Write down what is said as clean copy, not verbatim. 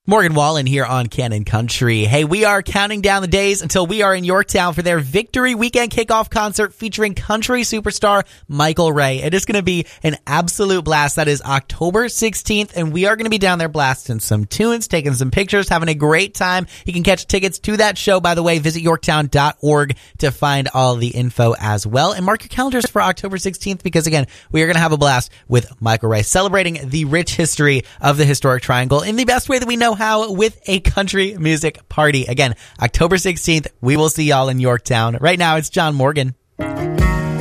Morgan Wallen here on Canon Country. Hey, we are counting down the days until we are in Yorktown for their Victory Weekend kickoff concert featuring country superstar Michael Ray. It is going to be an absolute blast. That is October 16th, and we are going to be down there blasting some tunes, taking some pictures, having a great time. You can catch tickets to that show, by the way. Visit yorktown.org to find all the info as well. And mark your calendars for October 16th because, again, we are going to have a blast with Michael Ray, celebrating the rich history of the Historic Triangle in the best way that we know how, with a country music party. Again, October 16th, we will see y'all in Yorktown. Right now, it's John Morgan.